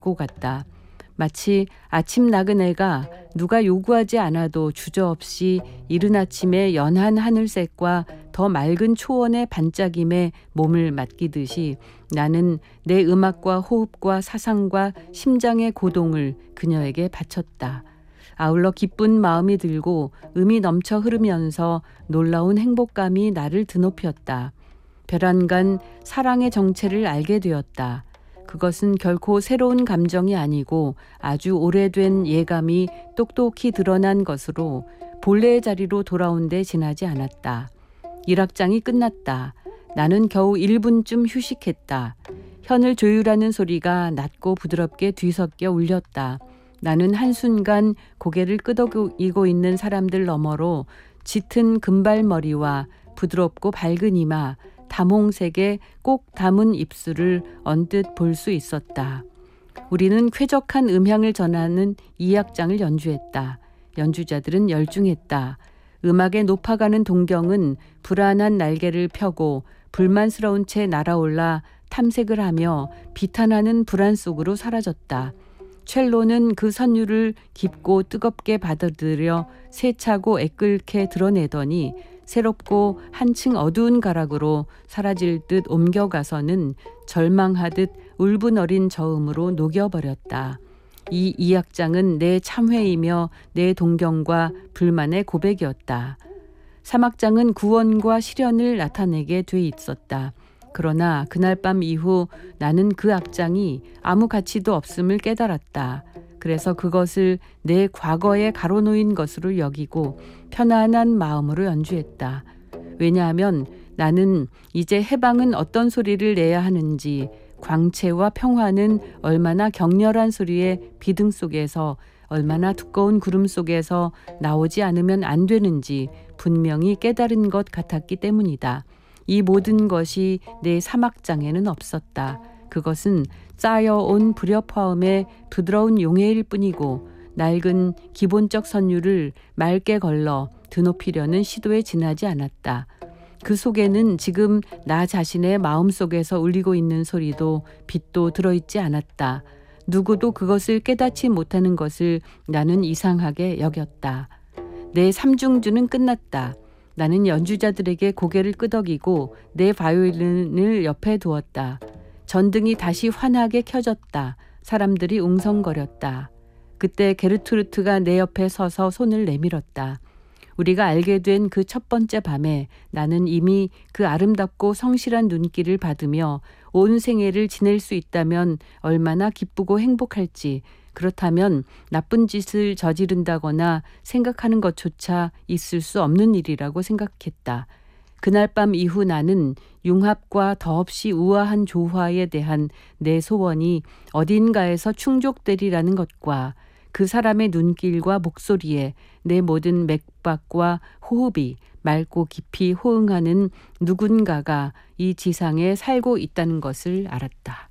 갖고 갔다. 마치 아침 나그네가 누가 요구하지 않아도 주저없이 이른 아침의 연한 하늘색과 더 맑은 초원의 반짝임에 몸을 맡기듯이 나는 내 음악과 호흡과 사상과 심장의 고동을 그녀에게 바쳤다. 아울러 기쁜 마음이 들고 음이 넘쳐 흐르면서 놀라운 행복감이 나를 드높였다. 별안간 사랑의 정체를 알게 되었다. 그것은 결코 새로운 감정이 아니고 아주 오래된 예감이 똑똑히 드러난 것으로 본래의 자리로 돌아온 데 지나지 않았다. 1악장이 끝났다. 나는 겨우 1분쯤 휴식했다. 현을 조율하는 소리가 낮고 부드럽게 뒤섞여 울렸다. 나는 한순간 고개를 끄덕이고 있는 사람들 너머로 짙은 금발머리와 부드럽고 밝은 이마, 다홍색에 꼭 담은 입술을 언뜻 볼 수 있었다. 우리는 쾌적한 음향을 전하는 2악장을 연주했다. 연주자들은 열중했다. 음악에 높아가는 동경은 불안한 날개를 펴고 불만스러운 채 날아올라 탐색을 하며 비탄하는 불안 속으로 사라졌다. 첼로는 그 선율을 깊고 뜨겁게 받아들여 세차고 애끓게 드러내더니 새롭고 한층 어두운 가락으로 사라질 듯 옮겨가서는 절망하듯 울분어린 저음으로 녹여버렸다. 이 2악장은 내 참회이며 내 동경과 불만의 고백이었다. 3악장은 구원과 실현을 나타내게 돼 있었다. 그러나 그날 밤 이후 나는 그 악장이 아무 가치도 없음을 깨달았다. 그래서 그것을 내 과거에 가로놓인 것으로 여기고 편안한 마음으로 연주했다. 왜냐하면 나는 이제 해방은 어떤 소리를 내야 하는지, 광채와 평화는 얼마나 격렬한 소리의 비등 속에서, 얼마나 두꺼운 구름 속에서 나오지 않으면 안 되는지 분명히 깨달은 것 같았기 때문이다. 이 모든 것이 내 3악장에는 없었다. 그것은 쌓여온 불협화음의 부드러운 용해일 뿐이고 낡은 기본적 선율을 맑게 걸러 드높이려는 시도에 지나지 않았다. 그 속에는 지금 나 자신의 마음속에서 울리고 있는 소리도 빛도 들어있지 않았다. 누구도 그것을 깨닫지 못하는 것을 나는 이상하게 여겼다. 내 삼중주는 끝났다. 나는 연주자들에게 고개를 끄덕이고 내 바이올린을 옆에 두었다. 전등이 다시 환하게 켜졌다. 사람들이 웅성거렸다. 그때 게르트루트가 내 옆에 서서 손을 내밀었다. 우리가 알게 된 그 첫 번째 밤에 나는 이미 그 아름답고 성실한 눈길을 받으며 온 생애를 지낼 수 있다면 얼마나 기쁘고 행복할지, 그렇다면 나쁜 짓을 저지른다거나 생각하는 것조차 있을 수 없는 일이라고 생각했다. 그날 밤 이후 나는 융합과 더없이 우아한 조화에 대한 내 소원이 어딘가에서 충족되리라는 것과 그 사람의 눈길과 목소리에 내 모든 맥박과 호흡이 맑고 깊이 호응하는 누군가가 이 지상에 살고 있다는 것을 알았다.